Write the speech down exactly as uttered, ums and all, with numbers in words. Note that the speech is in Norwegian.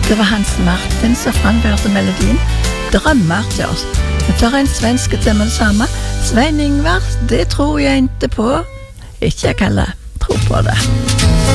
Det var Hans Martin som framførte melodien Drømmer til oss. Vi tar en svenske til med det samme. Svein Ingvar, det tror jeg ikke på. Ikke jeg heller tror på det.